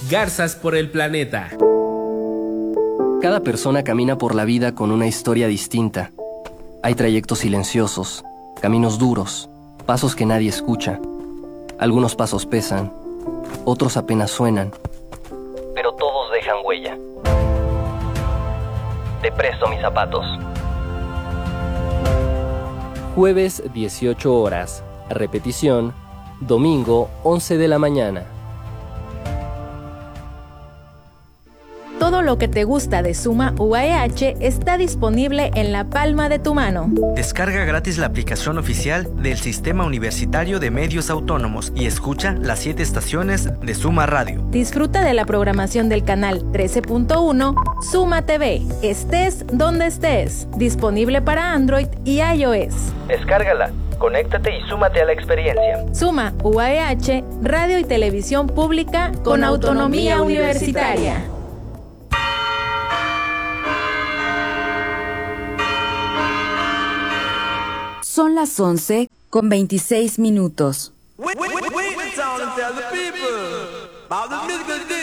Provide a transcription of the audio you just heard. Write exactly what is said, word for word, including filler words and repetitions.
Garzas por el planeta. Cada persona camina por la vida con una historia distinta. Hay trayectos silenciosos, caminos duros, pasos que nadie escucha. Algunos pasos pesan, otros apenas suenan, pero todos dejan huella. Te presto mis zapatos. Jueves dieciocho horas. Repetición, domingo once de la mañana. Todo lo que te gusta de Suma U A E H está disponible en la palma de tu mano. Descarga gratis la aplicación oficial del Sistema Universitario de Medios Autónomos y escucha las siete estaciones de Suma Radio. Disfruta de la programación del canal trece punto uno Suma T V. Estés donde estés. Disponible para Android y iOS. Descárgala, conéctate y súmate a la experiencia. Suma U A E H, radio y televisión pública con, con autonomía universitaria. Son las once con veintiséis minutos. Wait, wait, wait, wait,